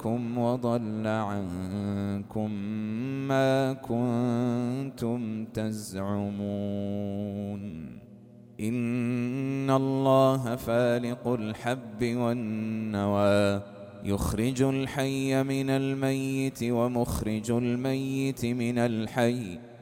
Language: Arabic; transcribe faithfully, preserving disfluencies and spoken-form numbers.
عليكم وضل عنكم ما كنتم تزعمون إن الله فالق الحب والنوى يخرج الحي من الميت ومخرج الميت من الحي